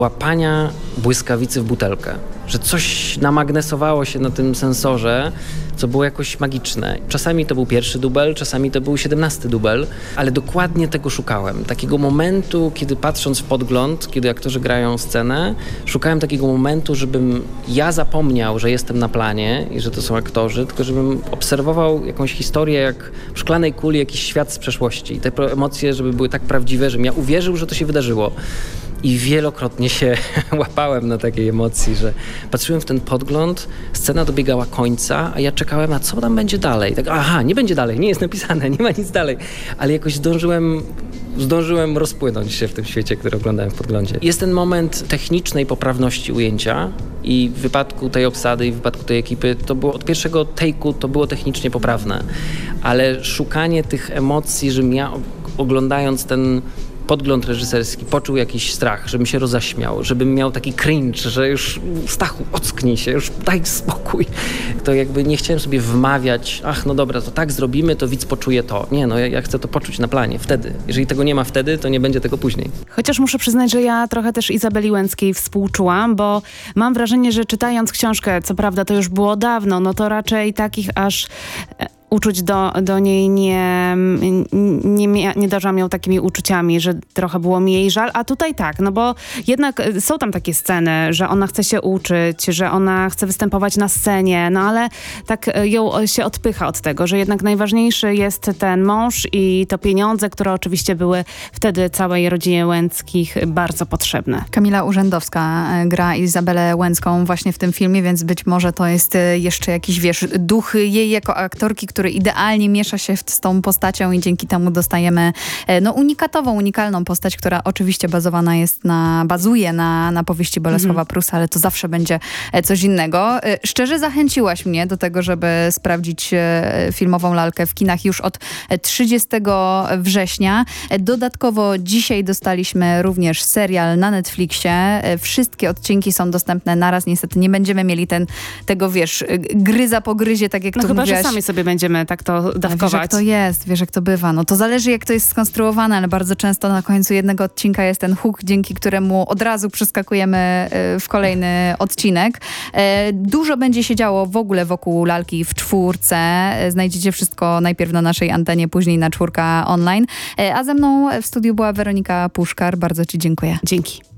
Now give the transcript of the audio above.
łapania błyskawicy w butelkę, że coś namagnesowało się na tym sensorze, co było jakoś magiczne. Czasami to był pierwszy dubel, czasami to był 17 dubel, ale dokładnie tego szukałem. Takiego momentu, kiedy patrząc w podgląd, kiedy aktorzy grają scenę, szukałem takiego momentu, żebym ja zapomniał, że jestem na planie i że to są aktorzy, tylko żebym obserwował jakąś historię jak w szklanej kuli, jakiś świat z przeszłości. I te emocje, żeby były tak prawdziwe, żebym ja uwierzył, że to się wydarzyło. I wielokrotnie się łapałem na takiej emocji, że patrzyłem w ten podgląd, scena dobiegała końca, a ja czekałem, na co tam będzie dalej. Tak, aha, nie będzie dalej, nie jest napisane, nie ma nic dalej. Ale jakoś zdążyłem rozpłynąć się w tym świecie, który oglądałem w podglądzie. Jest ten moment technicznej poprawności ujęcia i w wypadku tej obsady i w wypadku tej ekipy to było od pierwszego take'u to było technicznie poprawne. Ale szukanie tych emocji, żebym ja oglądając ten podgląd reżyserski, poczuł jakiś strach, żebym się rozaśmiał, żebym miał taki cringe, że już Stachu, ocknij się, już daj spokój. To jakby nie chciałem sobie wmawiać, ach no dobra, to tak zrobimy, to widz poczuje to. Nie, no ja chcę to poczuć na planie, wtedy. Jeżeli tego nie ma wtedy, to nie będzie tego później. Chociaż muszę przyznać, że ja trochę też Izabeli Łęckiej współczułam, bo mam wrażenie, że czytając książkę, co prawda to już było dawno, no to raczej takich aż uczuć do niej nie darzam ją takimi uczuciami, że trochę było mi jej żal, a tutaj tak, no bo jednak są tam takie sceny, że ona chce się uczyć, że ona chce występować na scenie, no ale tak ją się odpycha od tego, że jednak najważniejszy jest ten mąż i to pieniądze, które oczywiście były wtedy całej rodzinie Łęckich bardzo potrzebne. Kamila Urzędowska gra Izabelę Łęcką właśnie w tym filmie, więc być może to jest jeszcze jakiś, wiesz, duch jej jako aktorki, który idealnie miesza się z tą postacią i dzięki temu dostajemy unikalną postać, która oczywiście bazuje na powieści Bolesława Prusa, ale to zawsze będzie coś innego. Szczerze zachęciłaś mnie do tego, żeby sprawdzić filmową lalkę w kinach już od 30 września. Dodatkowo dzisiaj dostaliśmy również serial na Netflixie. Wszystkie odcinki są dostępne naraz. Niestety nie będziemy mieli tego, wiesz, gryza po gryzie, tak jak tu chyba, mówiłaś. że sami sobie będziemy tak to dawkować. Wiesz, jak to jest, wiesz, jak to bywa. No to zależy, jak to jest skonstruowane, ale bardzo często na końcu jednego odcinka jest ten hook, dzięki któremu od razu przeskakujemy w kolejny odcinek. Dużo będzie się działo w ogóle wokół lalki w czwórce. Znajdziecie wszystko najpierw na naszej antenie, później na Czwórka Online. A ze mną w studiu była Weronika Puszkar. Bardzo ci dziękuję. Dzięki.